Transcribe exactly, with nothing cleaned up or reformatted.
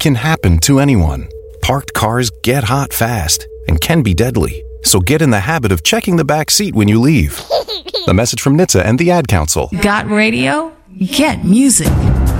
can happen to anyone. Parked cars get hot fast and can be deadly. So get in the habit of checking the back seat when you leave. A message from N H T S A and the Ad Council. Got radio? Get music.